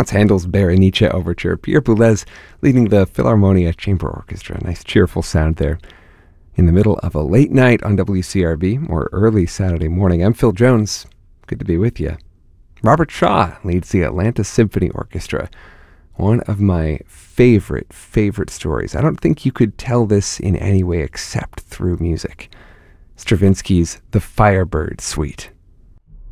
That's Handel's Berenice Overture. Pierre Boulez leading the Philharmonia Chamber Orchestra. Nice cheerful sound there. In the middle of a late night on WCRB, or early Saturday morning, I'm Phil Jones. Good to be with you. Robert Shaw leads the Atlanta Symphony Orchestra. One of my favorite stories. I don't think you could tell this in any way except through music. Stravinsky's The Firebird Suite.